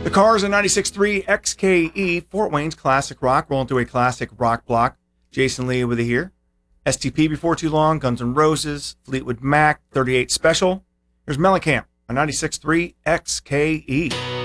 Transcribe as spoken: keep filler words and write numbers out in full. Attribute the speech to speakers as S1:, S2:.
S1: The Cars in ninety-six point three X K E, Fort Wayne's classic rock, rolling through a classic rock block. Jason Lee with you here. S T P before too long, Guns N' Roses, Fleetwood Mac, thirty-eight Special. Here's Mellencamp on ninety-six point three X K E.